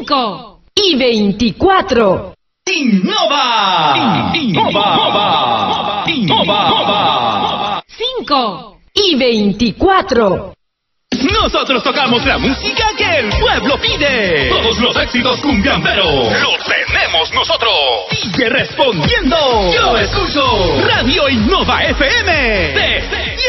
5 y 24. ¡Innova! ¡Innova! ¡Innova! 5 y 24. Nosotros tocamos la música que el pueblo pide. Todos los éxitos cumbiamberos los tenemos nosotros. Sigue respondiendo. Yo escucho Radio Innova FM.